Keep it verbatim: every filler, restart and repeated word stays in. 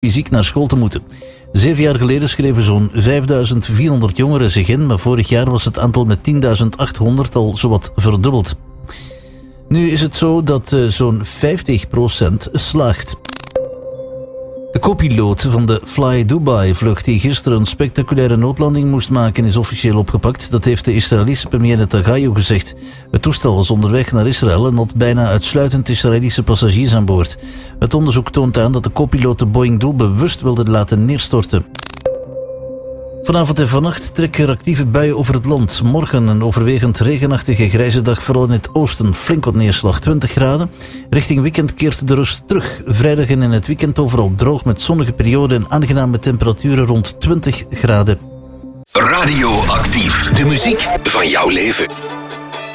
fysiek naar school te moeten. Zeven jaar geleden schreven zo'n vijfduizend vierhonderd jongeren zich in, maar vorig jaar was het aantal met tienduizend achthonderd al zowat verdubbeld. Nu is het zo dat uh, zo'n vijftig procent slaagt. De co-piloot van de Fly Dubai-vlucht die gisteren een spectaculaire noodlanding moest maken is officieel opgepakt. Dat heeft de Israëlische premier Netanyahu gezegd. Het toestel was onderweg naar Israël en had bijna uitsluitend Israëlische passagiers aan boord. Het onderzoek toont aan dat de co-piloot de Boeing doelbewust wilde laten neerstorten. Vanavond en vannacht trekken er actieve buien over het land. Morgen een overwegend regenachtige grijze dag, vooral in het oosten. Flink wat neerslag, twintig graden. Richting weekend keert de rust terug. Vrijdag en in het weekend overal droog met zonnige perioden en aangename temperaturen rond twintig graden. Radioactief, de muziek van jouw leven.